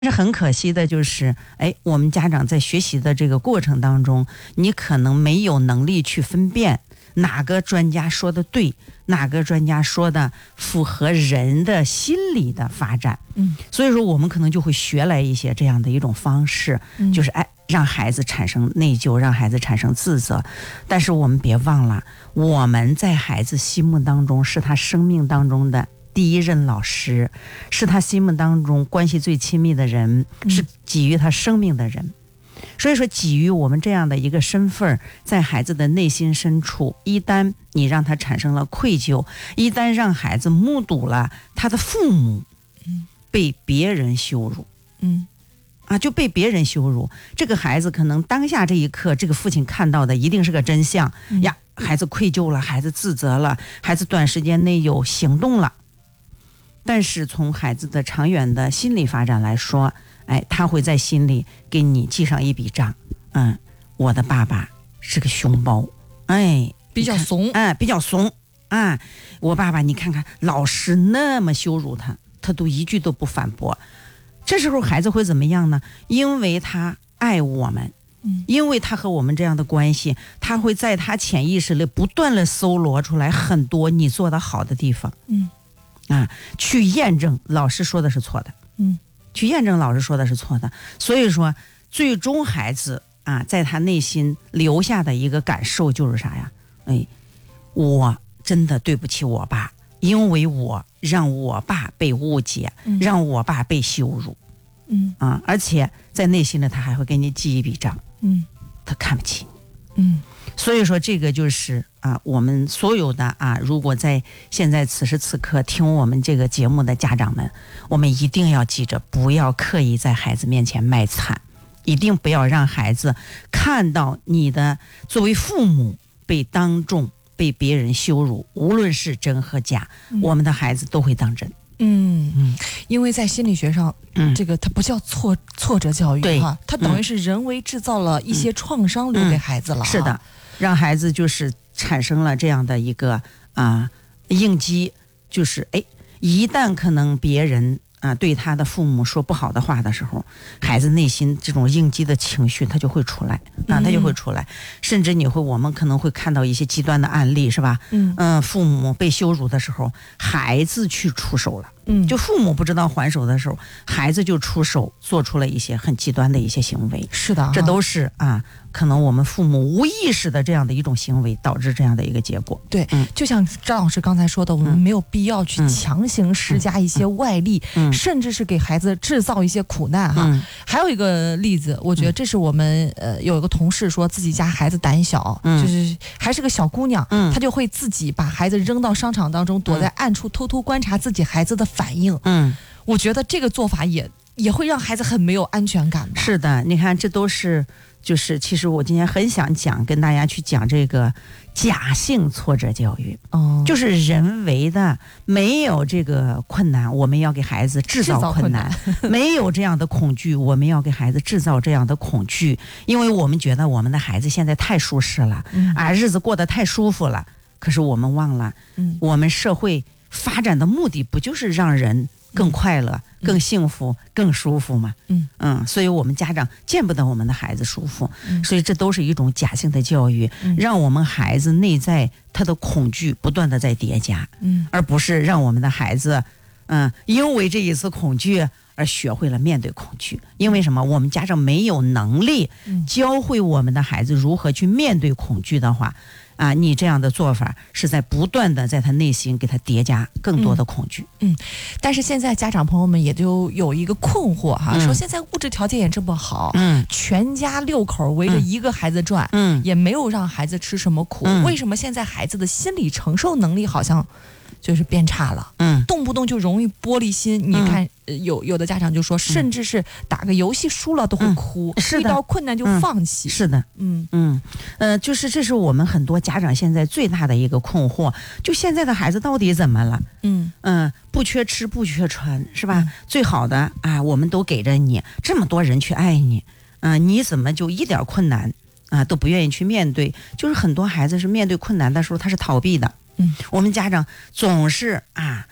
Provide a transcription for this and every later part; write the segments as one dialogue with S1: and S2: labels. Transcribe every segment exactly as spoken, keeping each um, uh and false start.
S1: 是很可惜的，就是哎，我们家长在学习的这个过程当中，你可能没有能力去分辨哪个专家说的对，哪个专家说的符合人的心理的发展。
S2: 嗯，
S1: 所以说我们可能就会学来一些这样的一种方式，
S2: 嗯、
S1: 就是哎，让孩子产生内疚，让孩子产生自责。但是我们别忘了，我们在孩子心目当中是他生命当中的第一任老师，是他心目当中关系最亲密的人，是给予他生命的人。所以说给予我们这样的一个身份，在孩子的内心深处，一旦你让他产生了愧疚，一旦让孩子目睹了他的父母被别人羞辱，
S2: 嗯
S1: 啊，就被别人羞辱，这个孩子可能当下这一刻，这个父亲看到的一定是个真相、嗯、呀，孩子愧疚了，孩子自责了，孩子短时间内有行动了。但是从孩子的长远的心理发展来说，哎，他会在心里给你记上一笔账。嗯，我的爸爸是个熊包，哎，
S2: 比较怂，
S1: 哎，比较怂啊。我爸爸，你看看，老师那么羞辱他，他都一句都不反驳。这时候孩子会怎么样呢？因为他爱我们，因为他和我们这样的关系，他会在他潜意识里不断的搜罗出来很多你做的好的地方。
S2: 嗯。
S1: 啊，去验证老师说的是错的，
S2: 嗯，
S1: 去验证老师说的是错的。所以说，最终孩子啊，在他内心留下的一个感受就是啥呀？哎，我真的对不起我爸，因为我让我爸被误解，
S2: 嗯、
S1: 让我爸被羞辱，
S2: 嗯
S1: 啊，而且在内心呢，他还会给你记一笔账，
S2: 嗯，
S1: 他看不起
S2: 你，嗯。
S1: 所以说这个就是啊，我们所有的啊，如果在现在此时此刻听我们这个节目的家长们，我们一定要记着，不要刻意在孩子面前卖惨，一定不要让孩子看到你的作为父母被当众被别人羞辱，无论是真和假，嗯、我们的孩子都会当真。
S2: 嗯嗯，因为在心理学上，嗯、这个它不叫挫挫折教育哈，它等于是人为制造了一些创伤留给孩子了、嗯嗯。是的，让孩子就是产生了这样的一个啊应激，就是哎，一旦可能别人啊对他的父母说不好的话的时候，孩子内心这种应激的情绪他就会出来啊，他就会出来，嗯、甚至你会我们可能会看到一些极端的案例，是吧？嗯嗯、呃，父母被羞辱的时候，孩子去出手了。嗯，就父母不知道还手的时候，孩子就出手，做出了一些很极端的一些行为。 是的，
S1: 这都是啊，可能我们父母无意识的这样的一种行为导致这样的一个结果。
S2: 对，嗯、就像张老师刚才说的，我们没有必要去强行施加一些外力，嗯嗯、甚至是给孩子制造一些苦难哈。嗯、还有一个例子，我觉得这是我们呃有一个同事说自己家孩子胆小，嗯、就是还是个小姑娘，嗯、她就会自己把孩子扔到商场当中，躲在暗处偷偷观察自己孩子的反应。嗯，我觉得这个做法也也会让孩子很没有安全感吧。
S1: 是的，你看这都是就是其实我今天很想讲跟大家去讲这个假性挫折教育。哦，就是人为的没有这个困难，我们要给孩子制造困难，制造困难没有这样的恐惧，我们要给孩子制造这样的恐惧，因为我们觉得我们的孩子现在太舒适了，嗯、啊，日子过得太舒服了。可是我们忘了，嗯、我们社会发展的目的不就是让人更快乐、嗯、更幸福、更舒服吗？嗯嗯，所以我们家长见不得我们的孩子舒服，嗯、所以这都是一种假性的教育，嗯、让我们孩子内在他的恐惧不断的在叠加，嗯，而不是让我们的孩子，嗯，因为这一次恐惧而学会了面对恐惧。因为什么？我们家长没有能力教会我们的孩子如何去面对恐惧的话。啊，你这样的做法是在不断的在他内心给他叠加更多的恐惧。
S2: 嗯，嗯但是现在家长朋友们也就有一个困惑哈，嗯、说现在物质条件也这么好，嗯，全家六口围着一个孩子转，嗯，也没有让孩子吃什么苦，嗯、为什么现在孩子的心理承受能力好像就是变差了？嗯，动不动就容易玻璃心。你看，嗯、有有的家长就说，甚至是打个游戏输了都会哭，嗯、遇到困难就放弃。
S1: 是的，嗯嗯呃，就是这是我们很多家长现在最大的一个困惑，就现在的孩子到底怎么了？嗯嗯、呃，不缺吃不缺穿，是吧？嗯、最好的啊，我们都给着你，这么多人去爱你，嗯、呃，你怎么就一点困难啊都不愿意去面对？就是很多孩子是面对困难的时候他是逃避的。嗯，我们家长总是啊，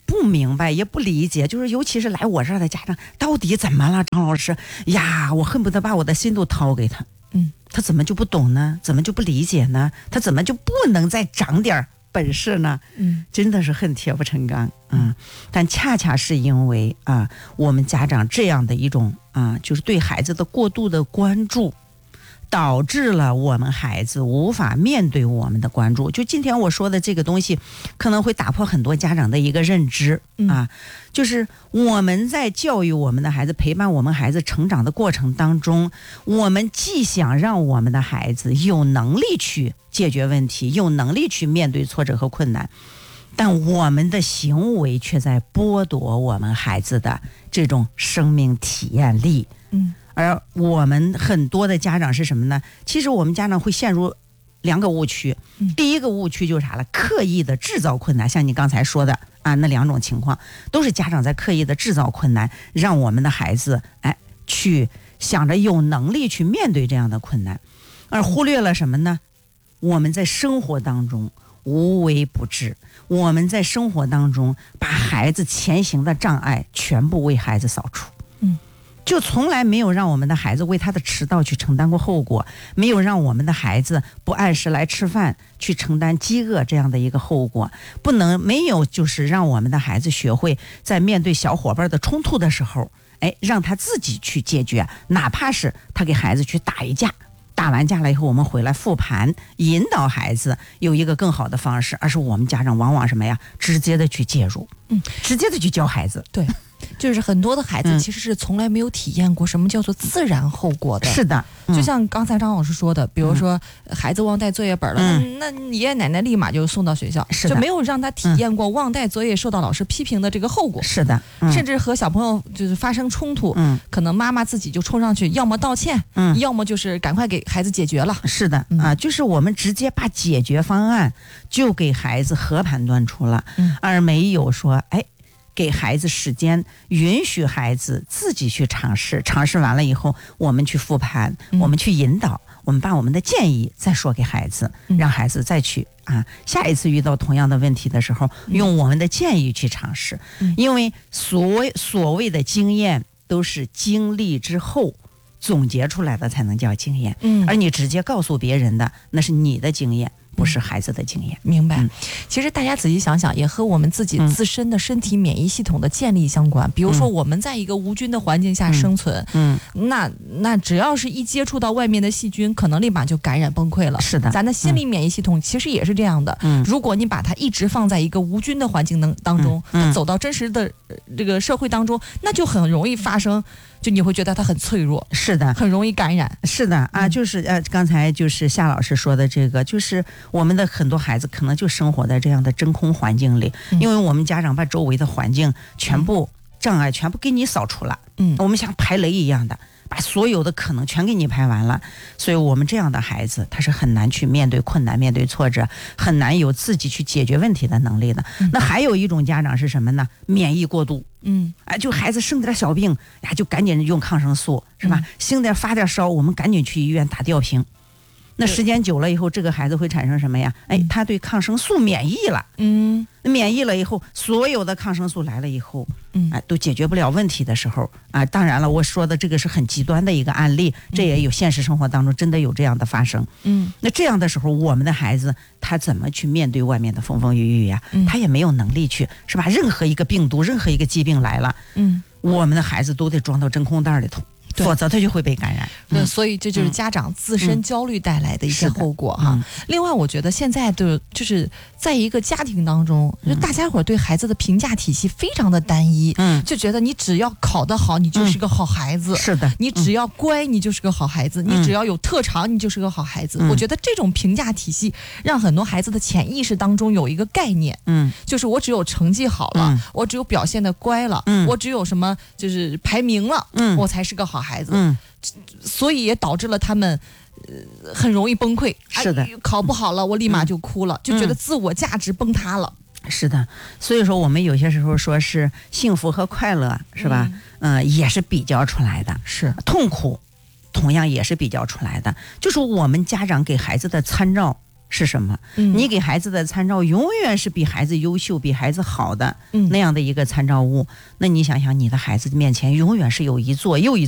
S1: 不明白，也不理解，就是尤其是来我这儿的家长，到底怎么了，张老师呀，我恨不得把我的心都掏给他。
S2: 嗯，
S1: 他怎么就不懂呢？怎么就不理解呢？他怎么就不能再长点本事呢？
S2: 嗯，
S1: 真的是恨铁不成钢。嗯，但恰恰是因为啊，我们家长这样的一种啊，就是对孩子的过度的关注，导致了我们孩子无法面对我们的关注。就今天我说的这个东西，可能会打破很多家长的一个认知啊，就是我们在教育我们的孩子、陪伴我们孩子成长的过程当中，我们既想让我们的孩子有能力去解决问题，有能力去面对挫折和困难，但我们的行为却在剥夺我们孩子的这种生命体验力。
S2: 嗯。
S1: 而我们很多的家长是什么呢？其实我们家长会陷入两个误区。第一个误区就是啥了？刻意的制造困难，像你刚才说的啊，那两种情况都是家长在刻意的制造困难，让我们的孩子哎去想着有能力去面对这样的困难，而忽略了什么呢？我们在生活当中无微不至，我们在生活当中把孩子前行的障碍全部为孩子扫除。就从来没有让我们的孩子为他的迟到去承担过后果，没有让我们的孩子不按时来吃饭去承担饥饿这样的一个后果，不能没有就是让我们的孩子学会在面对小伙伴的冲突的时候，哎，让他自己去解决，哪怕是他给孩子去打一架，打完架了以后我们回来复盘，引导孩子有一个更好的方式，而是我们家长往往什么呀，直接的去介入，嗯，直接的去教孩子。
S2: 对，就是很多的孩子其实是从来没有体验过什么叫做自然后果的。
S1: 是的，
S2: 嗯、就像刚才张老师说的，比如说孩子忘带作业本了，
S1: 嗯、
S2: 那那爷爷奶奶立马就送到学校，就没有让他体验过忘带作业受到老师批评的这个后果。
S1: 是的，
S2: 嗯、甚至和小朋友就是发生冲突，嗯、可能妈妈自己就冲上去，要么道歉，嗯、要么就是赶快给孩子解决了。
S1: 是的，嗯、啊，就是我们直接把解决方案就给孩子和盘端出了，嗯、而没有说哎。给孩子时间，允许孩子自己去尝试，尝试完了以后，我们去复盘，嗯、我们去引导，我们把我们的建议再说给孩子，嗯、让孩子再去啊，下一次遇到同样的问题的时候，嗯、用我们的建议去尝试，嗯、因为所所谓的经验都是经历之后总结出来的才能叫经验，嗯、而你直接告诉别人的，那是你的经验。不是孩子的经验。
S2: 明白、嗯、其实大家仔细想想也和我们自己自身的身体免疫系统的建立相关、嗯、比如说我们在一个无菌的环境下生存，嗯，嗯那那只要是一接触到外面的细菌，可能立马就感染崩溃了。
S1: 是的，
S2: 咱的心理免疫系统其实也是这样的，嗯，如果你把它一直放在一个无菌的环境当中，嗯，走到真实的这个社会当中，那就很容易发生，就你会觉得它很脆弱，
S1: 是的，
S2: 很容易感染。
S1: 是的啊，嗯、就是呃，刚才就是夏老师说的这个，就是我们的很多孩子可能就生活在这样的真空环境里，嗯、因为我们家长把周围的环境全部障碍全部给你扫除了，嗯，我们像排雷一样的。把所有的可能全给你排完了，所以我们这样的孩子他是很难去面对困难，面对挫折，很难有自己去解决问题的能力的。嗯、那还有一种家长是什么呢？免疫过度，嗯，哎，就孩子生点小病呀，就赶紧用抗生素，是吧？嗯、生点发点烧，我们赶紧去医院打吊瓶。那时间久了以后，这个孩子会产生什么呀？哎，他对抗生素免疫了，嗯，免疫了以后，所有的抗生素来了以后，嗯，哎，都解决不了问题的时候啊。当然了，我说的这个是很极端的一个案例，这也有现实生活当中真的有这样的发生，嗯。那这样的时候，我们的孩子他怎么去面对外面的风风雨雨呀？嗯、他也没有能力去，是吧？任何一个病毒，任何一个疾病来了，嗯，我们的孩子都得装到真空袋里头。否则他就会被感染，
S2: 对、嗯，所以这就是家长自身焦虑带来的一些后果哈。嗯、另外，我觉得现在的就是在一个家庭当中，就大家伙对孩子的评价体系非常的单一，嗯，就觉得你只要考得好，你就是个好孩子，嗯、是的，你只要乖，你就是个好孩子，嗯、你只要有特长，你就是个好孩子。嗯、我觉得这种评价体系让很多孩子的潜意识当中有一个概念，嗯，就是我只有成绩好了，嗯、我只有表现的乖了，嗯、我只有什么就是排名了，嗯、我才是个好孩子。孩子，嗯，所以也导致了他们，呃，很容易崩溃。
S1: 是的，
S2: 哎、考不好了，我立马就哭了，嗯、就觉得自我价值崩塌了。
S1: 是的，所以说我们有些时候说是幸福和快乐，是吧？嗯、呃，也是比较出来的。
S2: 是
S1: 痛苦，同样也是比较出来的。就是我们家长给孩子的参照是什么？嗯、你给孩子的参照永远是比孩子优秀、比孩子好的那样的一个参照物。嗯、那你想想，你的孩子面前永远是有一座又一